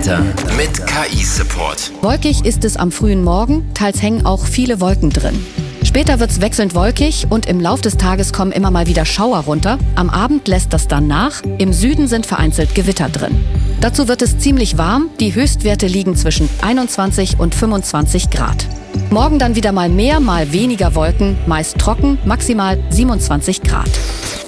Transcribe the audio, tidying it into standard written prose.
Wetter mit KI-Support. Wolkig ist es am frühen Morgen, teils hängen auch viele Wolken drin. Später wird es wechselnd wolkig und im Lauf des Tages kommen immer mal wieder Schauer runter. Am Abend lässt das dann nach. Im Süden sind vereinzelt Gewitter drin. Dazu wird es ziemlich warm. Die Höchstwerte liegen zwischen 21 und 25 Grad. Morgen dann wieder mal mehr, mal weniger Wolken, meist trocken, maximal 27 Grad.